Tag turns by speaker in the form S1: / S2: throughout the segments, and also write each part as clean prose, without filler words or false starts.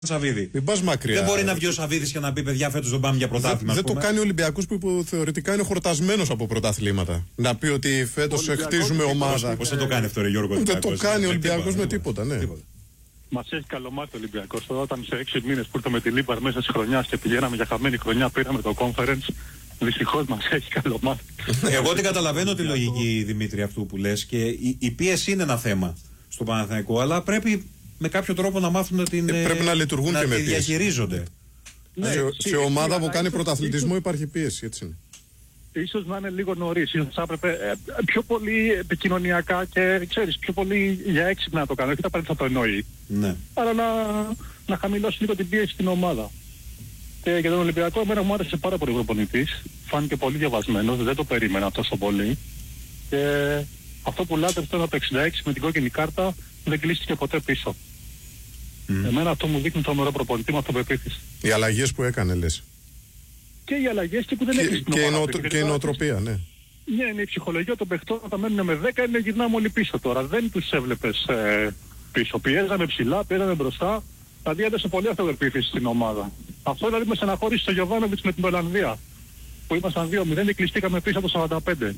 S1: Σαββίδη.
S2: Μην πας μακριά.
S1: Δεν μπορεί να βγει ο Σαββίδης και να πει: παιδιά, φέτος δεν πάμε για πρωτάθλημα.
S2: Δεν το κάνει ο Ολυμπιακός που θεωρητικά είναι χορτασμένος από πρωταθλήματα. Να πει ότι φέτος χτίζουμε ομάδα.
S1: Πώς θα το κάνει αυτό, ρε Γιώργο?
S2: Δεν το κάνει ο Ολυμπιακός με τίποτα, ναι.
S3: Μας έχει καλομάθει ο Ολυμπιακός. Όταν σε 6 μήνες που ήρθαμε τη Λίμπαρ μέσα στη χρονιά και πηγαίναμε για χαμένη χρονιά, πήραμε το conference. Δυστυχώς μας έχει καλομάθει.
S1: Εγώ την καταλαβαίνω τη λογική, Δημήτρη, αυτού που λες, και η πίεση είναι ένα θέμα στο Παναθηναϊκό, αλλά πρέπει με κάποιο τρόπο να μάθουν την.
S2: Πρέπει να λειτουργούν και με πίεση.
S1: Διαχειρίζονται.
S2: Ναι, σε ομάδα που κάνει πρωταθλητισμό υπάρχει πίεση, έτσι είναι.
S3: Ίσως να είναι λίγο νωρίς, ίσως θα έπρεπε πιο πολύ επικοινωνιακά και ξέρεις, πιο πολύ για έξυπνα να το κάνω, όχι τα πάντα θα το εννοεί.
S1: Ναι.
S3: Άρα να χαμηλώσει λίγο την πίεση στην ομάδα. Και για τον Ολυμπιακό, εμένα μου άρεσε πάρα πολύ ο προπονητής, φάνηκε πολύ διαβασμένος, δεν το περίμενα τόσο πολύ. Και αυτό που λάτρεψε το 66 με την κόκκινη κάρτα δεν κλείστηκε ποτέ πίσω. Εμένα αυτό μου δείχνει τον ωραίο προπονητή με αυτοπεποίθηση.
S2: Οι αλλαγές που έκανε, λες.
S3: Και οι αλλαγές και που δεν έκλεισε την ομάδα.
S2: Και η νοοτροπία, ναι.
S3: Ναι, είναι η ψυχολογία των παιχτών, όταν μένουν με 10 είναι γυρνάμε όλοι πίσω τώρα. Δεν τους έβλεπες πίσω. Πιέζαμε ψηλά, πιέζαμε μπροστά. Δηλαδή έδωσε πολύ αυτοπεποίθηση στην ομάδα. Αυτό δηλαδή με στεναχώρησε στο Γιοβάνοβιτς με την Ολλανδία. Που ήμασταν 2-0 και κλειστήκαμε πίσω από το 45.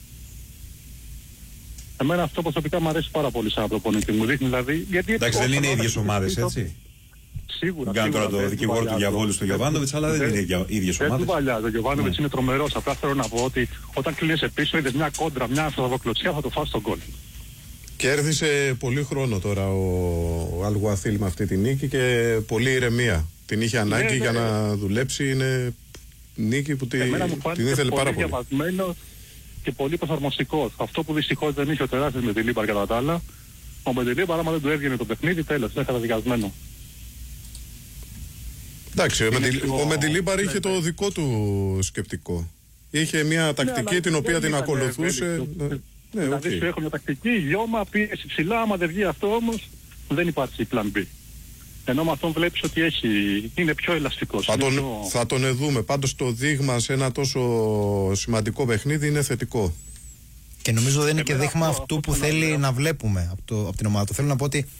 S3: Εμένα αυτό προσωπικά μου αρέσει πάρα πολύ σαν προπονητή. Μου δείχνει δηλαδή.
S1: Εντάξει, δεν είναι οι ίδιες ομάδες, έτσι.
S3: Σίγουρα.
S1: Κάνω τώρα το δικηγόρο του διαβόλου στο Γιοβάνοβιτς, αλλά δεν είναι οι ίδιες ομάδες.
S3: Δεν του βαλιάζει. Ο Γιοβάνοβιτς είναι τρομερός. Απλά θέλω να πω ότι όταν κλείνεσαι πίσω, είδες μια κόντρα, μια αυτοδοκλωτσία, θα το φας στον γκολ.
S2: Κέρδισε πολύ χρόνο τώρα ο Αλγουαθίλ με αυτή τη νίκη και πολύ ηρεμία. Την είχε ανάγκη για να δουλέψει. Είναι νίκη που την ήθελε πάρα πολύ.
S3: Διαβασμένος και πολύ προσαρμοστικός. Αυτό που δυστυχώς δεν είχε ο Τεράστης με τη Λίμπαρ κατά τα άλλα. Ο Μεντελίμπαρ, άμα δεν του έβγαινε το παιχνίδι, τέλος, είναι καταδικασμένο.
S2: Εντάξει, ο Μεντελίμπαρ είχε το δικό του σκεπτικό. Είχε μια τακτική την οποία την ακολουθούσε.
S3: Ναι, δηλαδή σου έχω μια τακτική, λιώμα, πίεση ψηλά, άμα δεν βγει αυτό όμως δεν υπάρχει plan B. Ενώ με αυτόν βλέπεις ότι είναι πιο ελαστικός.
S2: Θα τον δούμε. Πάντως το δείγμα σε ένα τόσο σημαντικό παιχνίδι είναι θετικό.
S4: Και νομίζω δεν είναι και δείγμα αυτού που θέλει να βλέπουμε από την ομάδα του. Θέλω να πω ότι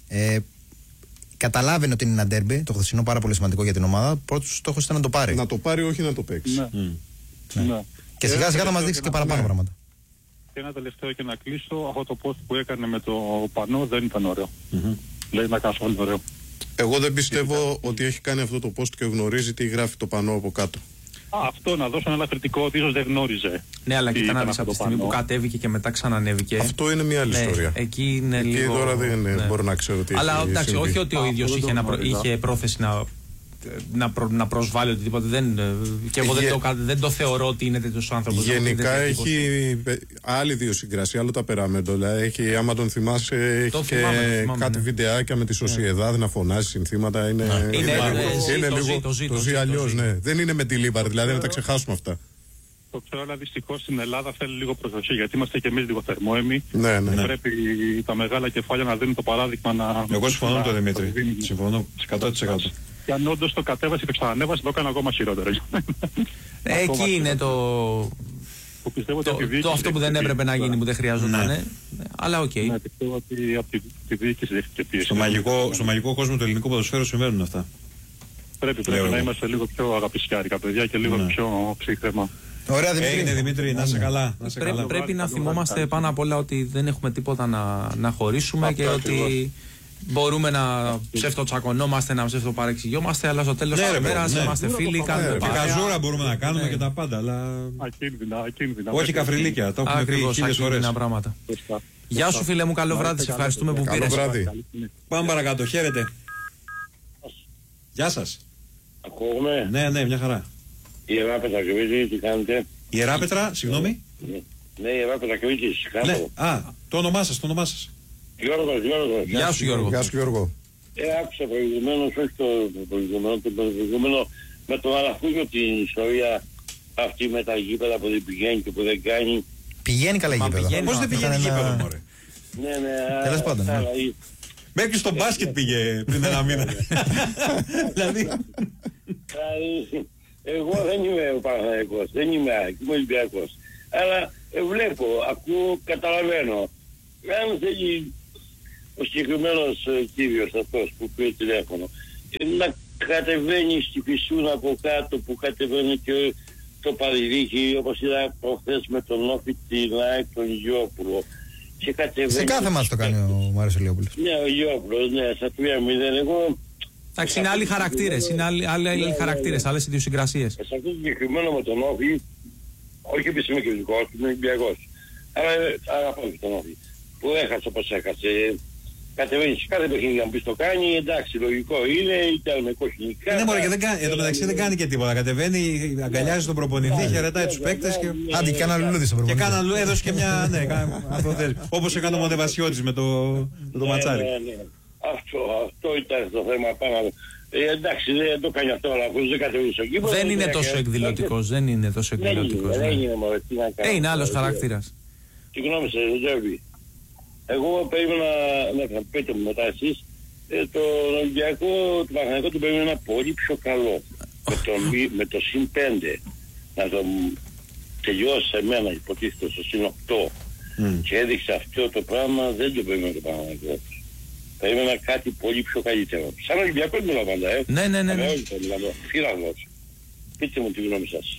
S4: καταλάβαινε ότι είναι ένα ντέρμπι, το χθεσινό πάρα πολύ σημαντικό για την ομάδα. Πρώτος στόχος ήταν να το πάρει.
S2: Να το πάρει, όχι να το παίξει.
S3: Ναι.
S4: Και σιγά σιγά θα μας δείξει και παραπάνω πράγματα.
S3: Και ένα τελευταίο και να κλείσω, αυτό το post που έκανε με το πανό δεν ήταν ωραίο. Λέει να καθόλου ωραίο.
S2: Εγώ δεν πιστεύω ότι έχει κάνει αυτό το post και γνωρίζει τι γράφει το πανό από κάτω.
S3: Αυτό να δώσω ένα κριτικό ότι ίσως δεν γνώριζε.
S5: Ναι, αλλά κοίτα να δεις από τη στιγμή που κατέβηκε και μετά ξανανέβηκε.
S2: Αυτό είναι μια άλλη ιστορία.
S5: Εκεί είναι λίγο.
S2: Τώρα δεν μπορώ να ξέρω τι.
S5: Αλλά εντάξει, όχι ότι ο ίδιος είχε πρόθεση να προσβάλλει οτιδήποτε. Και εγώ δεν το θεωρώ ότι είναι τέτοιος άνθρωπος.
S2: Γενικά έχει άλλη ιδιοσυγκρασία, άλλο ταπεραμέντο. Δηλαδή άμα τον θυμάσαι, έχει και κάτι βιντεάκια με τη Σοσιεδάδ να φωνάζει συνθήματα. Είναι λίγο. Το ζει αλλιώς, ναι. Δεν είναι με τη Λίμπαρ, δηλαδή να τα ξεχάσουμε αυτά.
S3: Το ξέρω, αλλά δυστυχώς στην Ελλάδα θέλει λίγο προσοχή, γιατί είμαστε και εμείς λίγο θερμόαιμοι.
S2: Ναι.
S3: Πρέπει τα μεγάλα κεφάλια να δίνουν το παράδειγμα να.
S1: Εγώ συμφωνώ με τον Δημήτρη. Συμφωνώ 100%.
S3: Και αν όντως το κατέβασε και ξανανέβασε, το έκανε ακόμα χειρότερο.
S5: Εκεί είναι το αυτό που δεν έπρεπε να γίνει, που δεν χρειάζονταν. Αλλά οκ.
S3: Ναι, πιστεύω ότι από τη διοίκηση έχει και πίεση.
S1: Στο μαγικό κόσμο του ελληνικού ποδοσφαίρου συμβαίνουν αυτά.
S3: Πρέπει να είμαστε λίγο πιο αγαπησιάρικα παιδιά και λίγο πιο ψύχρεμα.
S4: Ωραία, Δημήτρη.
S1: Έγινε, Δημήτρη, να είσαι καλά.
S5: Πρέπει να θυμόμαστε πάνω απ' όλα ότι δεν έχουμε τίποτα να χωρίσουμε και ότι μπορούμε να ψευτοτσακωνόμαστε, να ψευτοπαρεξηγιόμαστε, αλλά στο τέλος της ημέρας είμαστε φίλοι, κάνουμε παρέα.
S1: Και καζούρα μπορούμε να κάνουμε και τα πάντα, αλλά.
S3: Ακίνδυνα.
S1: Όχι καφριλίκια, το έχουμε πει χίλιες φορές.
S5: Πράγματα. Γεια σου, φίλε μου, καλό βράδυ, σε ευχαριστούμε που πήρες.
S1: Πάμε παρακάτω, χαίρετε. Γεια σας.
S6: Ακούγουμε.
S1: Ναι, μια χαρά.
S6: Ιερά Πετρακεβίτη, τι κάνετε?
S1: Ιερά Πέτρα, συγγνώμη.
S6: Ναι, Ιερά Πετρακεβίτη, κάτω.
S1: Το όνομά σας.
S6: Γιώργος.
S5: Γεια σου, Γιώργο.
S6: Άκουσα προηγουμένως, όχι το προηγούμενο, με τον Αλαφούγιο την ιστορία αυτή με τα γήπεδα που δεν πηγαίνει και που δεν κάνει.
S4: Πηγαίνει καλά γήπεδα.
S1: Πώς δεν πηγαίνει γήπεδο, μωρέ?
S6: Ναι.
S4: Τέλος πάντων.
S1: Μέχρι στο μπάσκετ πήγε πριν ένα μήνα. Δηλαδή.
S6: Εγώ δεν είμαι ο Παναθηναϊκός, δεν είμαι Ολυμπιακός. Αλλά βλέπω, ακούω, καταλαβαίνω. Αν θέλει ο συγκεκριμένος κύριος αυτός που πήρε τηλέφωνο να κατεβαίνει στη Φυσούνα από κάτω που κατεβαίνει και το Παριδίκι, όπως είδα προχθές με τον Όφη την ΑΕΚ τον Γιώπουλο. Και κατεβαίνει...
S4: Σε κάθε μας το κάνει ο Μάριος Ηλιόπουλος.
S6: Ναι, ο Γιώπουλος, ναι, στα 3-0 εγώ...
S5: Εντάξει, είναι άλλοι χαρακτήρες, είναι άλλοι χαρακτήρες, άλλες ιδιοσυγκρασίες.
S6: Σε αυτό το συγκεκριμένο με τον Όφη, όχι επειδή είμαι κριτικός, είμαι Ολυμπιακός. Αλλά αγαπώ και τον Όφη. Που έχασε όπως έχασε. Κατεβαίνει σε κάθε παιχνίδι να πει το κάνει, εντάξει, λογικό είναι, ήταν με κόκκινη κάρτα.
S1: Είναι μόνο και δεν κάνει, εν τω μεταξύ δεν κάνει και τίποτα. Κατεβαίνει, αγκαλιάζει τον προπονητή, χαιρετάει τους παίκτες και.
S4: Άντε, και κάνα λουλούδι στον προπονητή.
S1: Και κάνα έδωσε και μια. Ναι, όπως έκανε ο Μοντεβασιώτης με το ματσάρι.
S6: Αυτό ήταν το θέμα πάνω. Εντάξει, δεν το κάνει αυτό, αλλά δεν κατεβαίνει στο κήπο.
S5: Δεν είναι τόσο εκδηλωτικός, δεν είναι τόσο εκδηλωτικός. Είναι άλλος χαρακτήρας.
S6: Τι γνώμη σας, Ζέρβι? Εγώ περίμενα, να πείτε μου μετά εσείς, το Ολυμπιακό, το Παναθηναϊκό του περίμενα πολύ πιο καλό. Με το συν 5 να το τελειώσει σε μένα, υποτίθεται στο συν 8 και έδειξε αυτό το πράγμα, δεν το περίμενα το Παναθηναϊκό. Περίμενα κάτι πολύ πιο καλύτερο. Σαν Ολυμπιακό μιλάω πάντα,
S5: Ναι.
S6: Φύραγος. Πείτε μου τη γνώμη σας.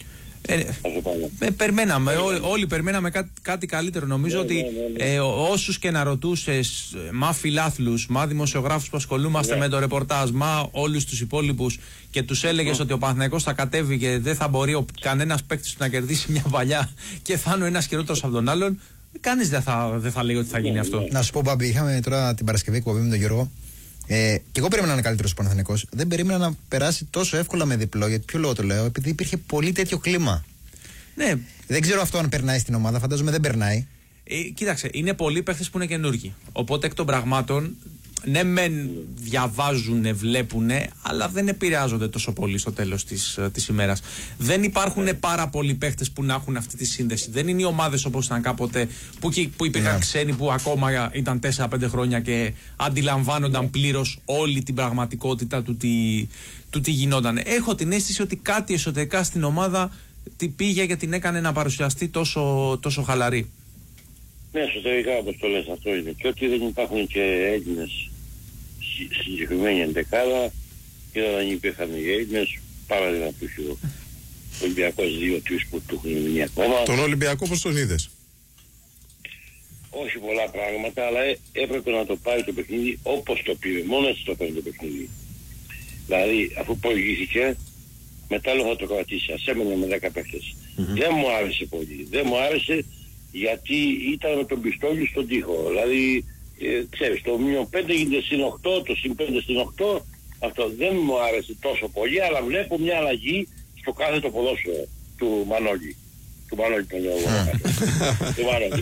S5: Περιμέναμε, όλοι περιμέναμε κάτι καλύτερο. Νομίζω ότι όσους και να ρωτούσες, μα φιλάθλους, μα δημοσιογράφους που ασχολούμαστε με το ρεπορτάζ, μα όλους τους υπόλοιπους και τους έλεγες ότι ο Παναθηναϊκός θα κατέβει και δεν θα μπορεί κανένας παίκτης να κερδίσει μια παλιά και θα είναι ο ένας χειρότερος από τον άλλον, κανείς δεν θα λέει ότι θα γίνει αυτό.
S4: Να σου πω, Μπάμπη, είχαμε τώρα την Παρασκευή εκπομπή με τον Γιώργο. Και εγώ περίμενα να είναι καλύτερος ο Παναθηναϊκός. Δεν περίμενα να περάσει τόσο εύκολα με διπλό. Γιατί ποιο λόγο το λέω? Επειδή υπήρχε πολύ τέτοιο κλίμα.
S5: Ναι.
S4: Δεν ξέρω αυτό αν περνάει στην ομάδα. Φαντάζομαι δεν περνάει.
S5: Κοίταξε, είναι πολλοί παίχτες που είναι καινούργοι. Οπότε εκ των πραγμάτων, ναι, μεν διαβάζουν, βλέπουν, αλλά δεν επηρεάζονται τόσο πολύ στο τέλος της ημέρας. Δεν υπάρχουν πάρα πολλοί παίχτες που να έχουν αυτή τη σύνδεση. Δεν είναι οι ομάδες όπως ήταν κάποτε που υπήρχαν ξένοι που ακόμα ήταν 4-5 χρόνια και αντιλαμβάνονταν πλήρως όλη την πραγματικότητα του τι γινόταν. Έχω την αίσθηση ότι κάτι εσωτερικά στην ομάδα πήγε και την έκανε να παρουσιαστεί τόσο χαλαρή.
S6: Ναι, εσωτερικά όπως το λες, αυτό είναι. Και ότι δεν υπάρχουν και Έλληνες συγκεκριμένη εντεκάδα, και δεν υπήρχαν οι Έλληνες, παράδειγμα που είχε ο Ολυμπιακός 2-3 που του έχουν μείνει ακόμα.
S2: Τον Ολυμπιακό πώς τον είδες?
S6: Όχι πολλά πράγματα, αλλά έπρεπε να το πάρει το παιχνίδι όπως το πήρε. Μόνο έτσι το παίρνει το παιχνίδι. Δηλαδή, αφού προηγήθηκε, μετά λέω θα το κρατήσει. Ας έμενε με 10 παίκτες. Δεν μου άρεσε πολύ. Δεν μου άρεσε γιατί ήταν με τον πιστόλι στον τοίχο. Δηλαδή, ξέρεις, το μείον 5 γίνεται συν 8, το συν 5 συν 8. Αυτό δεν μου άρεσε τόσο πολύ, αλλά βλέπω μια αλλαγή στο κάθε το ποδόσφαιρο του Μανώλη. Του Μανώλη τον λέω. Του Μανώλη.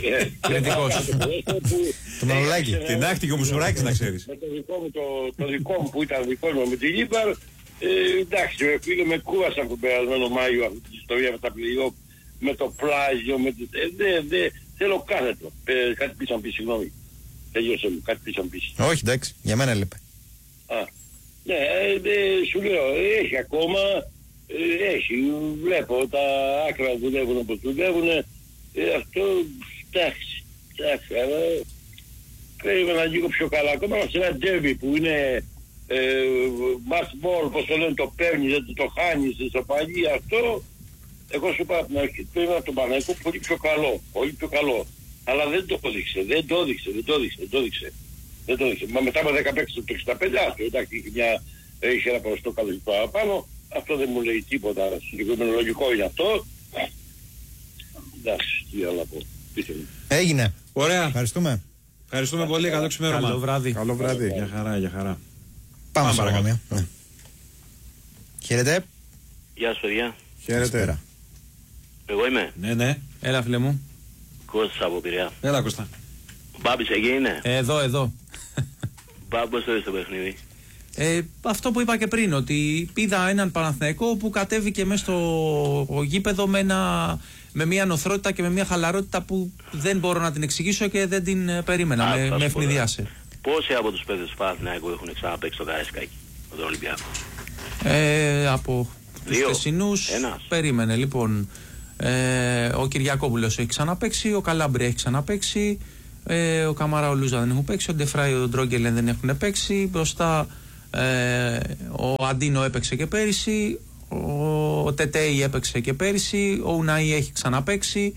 S4: Το Μανολάκι.
S1: Την άχτη και ο Μουσουράκης να ξέρεις.
S6: Με το δικό μου που ήταν δικό μου με τη Λίπαρ, εντάξει, φίλε, με κούρασαν τον περασμένο Μάιο αυτή την ιστορία με τα πλοίο, με το πλάγιο, με το... θέλω κάθετο. Κάτι πίσω αν πει, συγγνώμη. Τελείωσε μου, κάτι πίσω αν πει.
S4: Όχι, εντάξει, για μένα έλειπε.
S6: Ναι, σου λέω, έχει ακόμα, έχει, βλέπω τα άκρα δουλεύουν όπως δουλεύουν, αυτό, εντάξει, αλλά πρέπει να λίγο πιο καλά. Ακόμα σε ένα ντέρμπι που είναι match ball, πως το λένε, το παίρνεις, δεν το χάνεις, στο παλί, αυτό, εγώ σου είπα να πρέπει να τον Παναθηναϊκό πολύ πιο καλό, πολύ πιο καλό. Αλλά δεν το έδειξε, δεν το έδειξε. Μα μετά από 10 παίκτες το 65, αυτό εντάξει, είχε ένα ποσοστό καλό παραπάνω, αυτό δεν μου λέει τίποτα, συγκεκριμένο λογικό είναι αυτό. Εντάξει, τι άλλο να πω.
S4: Έγινε.
S1: Ωραία.
S4: Ευχαριστούμε
S1: πολύ, καλό ξημέρωμα.
S5: Καλό βράδυ.
S1: Για χαρά.
S4: Πάμε παρακαλώ. Χαίρετε.
S7: Γεια σας παιδιά.
S2: Χαίρετε.
S7: Εγώ είμαι.
S1: Ναι.
S5: Έλα φίλε μου.
S7: Κώστας από Πειραιά.
S1: Έλα Κώστα.
S7: Μπάμπης εκεί είναι.
S5: Εδώ.
S7: Μπάμπη, πώς το είδες το παιχνίδι?
S5: Αυτό που είπα και πριν, ότι είδα έναν Παναθηναϊκό που κατέβηκε μέσα στο γήπεδο με μια νοθρότητα και με μια χαλαρότητα που δεν μπορώ να την εξηγήσω και δεν την περίμενα. Με ευνηδιάσε. Πόσοι από τους παίκτες του Παναθηναϊκού έχουν ξαναπαίξει το Καραϊσκάκι με τον Ολυμπιακό? Από τους θεσινούς περίμενε λοιπόν. Ο Κυριακόπουλος έχει ξαναπαίξει, ο Καλάμπρη έχει ξαναπαίξει, ο Καμαρά, ο Λούζα δεν έχουν παίξει, ο Ντεφράι, ο Ντρόγκελεν δεν έχουν παίξει, μπροστά Ο Αντίνο έπαιξε και πέρυσι, ο Τετέι έπαιξε και πέρυσι, ο Ουναή έχει ξαναπαίξει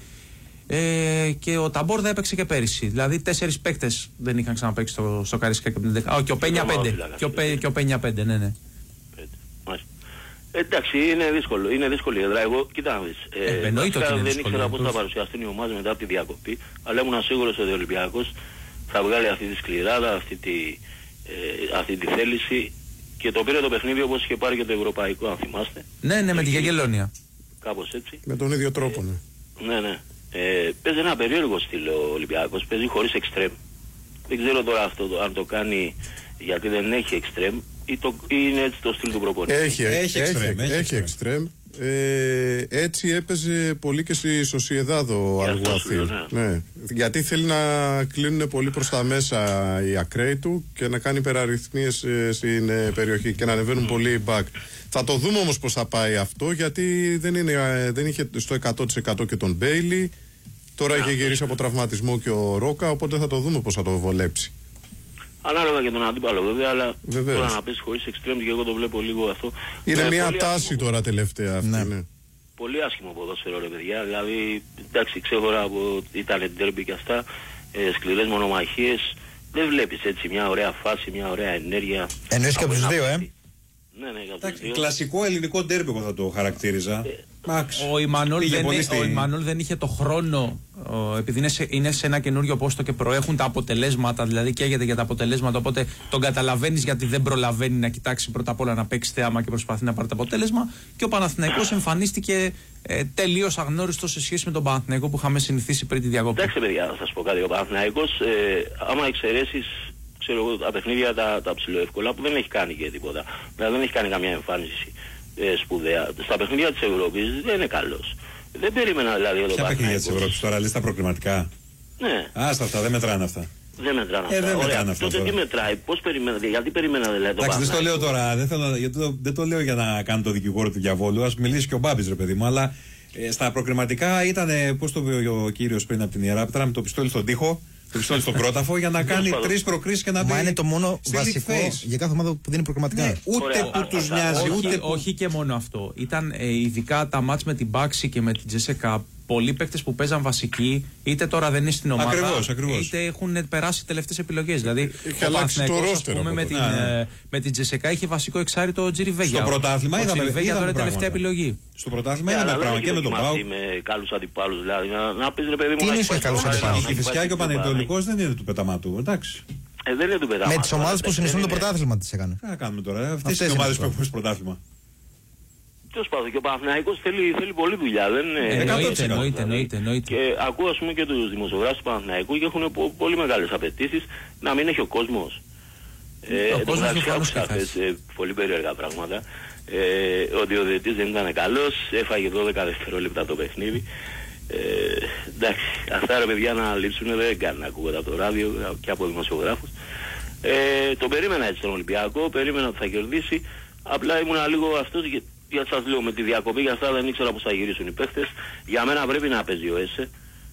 S5: και ο Ταμπόρδα έπαιξε και πέρυσι. Δηλαδή 4 παίκτες δεν είχαν ξαναπαίξει στο Καρίσκα και και ο Πένια 5. Και ο Πένια 5, ναι.
S7: Εντάξει, είναι δύσκολη η έδρα. Εγώ, κοιτά να δεις. Δεν ήξερα πώς θα παρουσιαστούν οι ομάδες μετά από τη διακοπή, αλλά ήμουν σίγουρος ότι ο Ολυμπιακός θα βγάλει αυτή τη σκληράδα, αυτή τη θέληση και το πήρε το παιχνίδι όπως είχε πάρει και το ευρωπαϊκό, αν θυμάστε.
S5: Ναι, με τη Γεγελόνια.
S7: Κάπως έτσι.
S2: Με τον ίδιο τρόπο, ναι.
S7: Ναι. Παίζει ένα περίεργο στυλ ο Ολυμπιακός, παίζει χωρίς εξτρέμ. Δεν ξέρω τώρα αυτό αν το κάνει γιατί δεν έχει εξτρέμ ή είναι έτσι το στυλ του προπονητή.
S2: Έχει εξτρέμ. Έτσι έπαιζε πολύ και στη Σοσιεδάδο Αργουαθήλ. Ναι. Γιατί θέλει να κλείνουν πολύ προς τα μέσα οι ακραίοι του και να κάνει υπεραριθμίες στην περιοχή και να ανεβαίνουν πολύ back. Θα το δούμε όμως πώς θα πάει αυτό, γιατί δεν είχε στο 100% και τον Μπέιλι. Τώρα είχε γυρίσει από τραυματισμό και ο Ρόκα, οπότε θα το δούμε πώς θα το βολέψει.
S7: Ανάλογα και τον αντίπαλο βέβαια, αλλά τώρα να πέσει χωρίς εξτρέμ και εγώ το βλέπω λίγο αυτό.
S2: Είναι μια τάση τώρα τελευταία αυτή. Ναι.
S7: Πολύ άσχημο ποδόσφαιρο ρε παιδιά, δηλαδή εντάξει ξέχωρα από ήταν ντέρμπι και αυτά, σκληρές μονομαχίες, δεν βλέπεις έτσι μια ωραία φάση, μια ωραία ενέργεια.
S4: Εννοείς και από τους δύο,
S7: Ναι, για τους δύο.
S1: Κλασικό ελληνικό ντέρμπι εγώ θα το χαρακτήριζα.
S5: Ο Ιμανόλ δεν είχε το χρόνο, επειδή είναι σε ένα καινούριο πόστο και προέχουν τα αποτελέσματα, δηλαδή καίγεται για τα αποτελέσματα, οπότε τον καταλαβαίνεις γιατί δεν προλαβαίνει να κοιτάξει πρώτα απ' όλα να παίξει θέαμα και προσπαθεί να πάρει το αποτέλεσμα. Και ο Παναθηναϊκός εμφανίστηκε τελείως αγνώριστος σε σχέση με τον Παναθηναϊκό που είχαμε συνηθίσει πριν τη διακοπή.
S7: Εντάξει παιδιά, θα σας πω κάτι. Ο Παναθηναϊκός, άμα εξαιρέσεις ξέρω εγώ, τα παιχνίδια τα ψηλοεύκολα που δεν έχει κάνει και τίποτα, δηλαδή δεν έχει κάνει καμιά εμφάνιση σπουδαία. Στα παιχνίδια της Ευρώπης δεν είναι καλός. Δεν περίμενα δηλαδή εδώ.
S1: Ποια παιχνίδια της Ευρώπης τώρα, λες τα προκριματικά?
S7: Ναι.
S1: Άστα αυτά, δεν μετράνε αυτά.
S7: Δεν μετράνε αυτά.
S1: Δεν μετράνε αυτά.
S7: Τότε τι μετράει, πώς περιμένατε, γιατί περιμένατε δηλαδή το
S1: εντάξει, δεν το λέω τώρα, δεν το λέω για να κάνω το δικηγόρο του διαβόλου, ας μιλήσει και ο Μπάμπης ρε παιδί μου, αλλά στα προκριματικά ήταν, πώς το είπε ο κύριος πριν από την Ιερά Πέτρα, με το πιστόλι στον τοίχο. Το πιστόλι στον κρόταφο για να κάνει 3 προκρίσεις και να μπει.
S4: Μα είναι το μόνο βασικό για κάθε ομάδα που δίνει προκριματικά.
S1: Ναι, ούτε που τους νοιάζει,
S5: όχι και μόνο αυτό. Ήταν ειδικά τα μάτς με την Μπάξη και με την Τζεσέκα. Πολλοί παίκτες που παίζαν βασικοί, είτε τώρα δεν είναι στην ομάδα,
S1: ακριβώς.
S5: είτε έχουν περάσει τελευταίες επιλογές. Δηλαδή,
S2: ο Παναθηναϊκός
S5: με την Τζεσέκα είχε βασικό εξάρι το Τζιριβέγια.
S1: Στο πρωτάθλημα είδαμε
S5: τελευταία επιλογή.
S1: Στο πρωτάθλημα είδαμε πράγματα και με τον Πάο.
S7: Με καλούς αντιπάλους, δηλαδή να πεις ρε παιδί μου.
S4: Τι είναι καλούς αντιπάλους?
S1: Η Κηφισιά και ο Πανετολικός δεν είναι του πεταμάτου, εντάξει.
S7: Δεν είναι του πεταμάτου.
S4: Με τις ομάδες που συνιστούν το πρωτάθλημα τις έκανε.
S1: Τι να κάνουμε τώρα, αυτές οι ομάδες που έχουν στο πρωτάθλημα.
S7: Τέλος πάντων, και ο Παναθηναϊκός θέλει πολλή δουλειά.
S5: Εννοείται.
S7: Και ακούω ας πούμε και τους δημοσιογράφους του Παναθηναϊκού και έχουν πολύ μεγάλες απαιτήσεις να μην έχει ο κόσμος.
S5: Ο κόσμος είναι
S7: άκουσα πολύ περίεργα πράγματα. Ότι ο διαιτητής δεν ήταν καλός, έφαγε 12 δευτερόλεπτα το παιχνίδι. Εντάξει, αυτά ρε παιδιά να λείψουν δεν κάνουν, ακούγονται από το ράδιο και από δημοσιογράφους. Το περίμενα έτσι τον Ολυμπιακό, περίμενα ότι θα κερδίσει. Απλά ήμουν λίγο αυτός γιατί σας λέω με τη διακοπή για αυτά δεν ήξερα πως θα γυρίσουν οι παίχτες. Για μένα πρέπει να παίζει ο Έσε.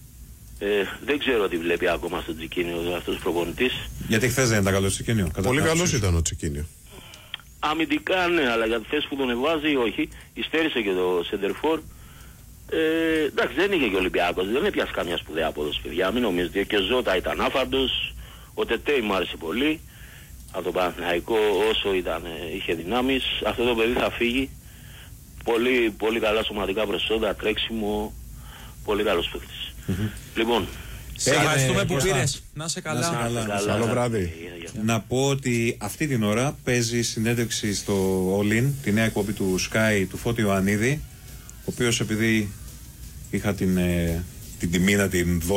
S7: Δεν ξέρω τι βλέπει ακόμα στο Τσικίνιο αυτός ο προπονητής.
S1: Γιατί χθες δεν ήταν καλός Τσικίνιο?
S2: Πολύ καλός ήταν ο Τσικίνιο.
S7: Αμυντικά ναι, αλλά για τη θέση που τον εβάζει όχι. Υστέρησε και το Σεντερφόρ. Εντάξει, δεν είχε και ο Ολυμπιακός, δεν έπιασε καμιά σπουδαία απόδοση παιδιά. Μην νομίζετε, και Ζώτα ήταν άφαντος. Ο Τετέι μου άρεσε πολύ. Από τον Παναθηναϊκό όσο είχε δυνάμεις. Αυτό το παιδί θα φύγει. Πολύ, πολύ καλά σωματικά προσόντα, τρέξιμο. Πολύ καλός παίκτης. Λοιπόν,
S5: σε ευχαριστούμε που πήρες. Να είσαι καλά.
S2: Καλό βράδυ.
S1: Να πω ότι αυτή την ώρα παίζει συνέντευξη στο All In, τη νέα εκπομπή του Sky, του Φώτη Ιωαννίδη, ο οποίος επειδή είχα την τιμή να την δω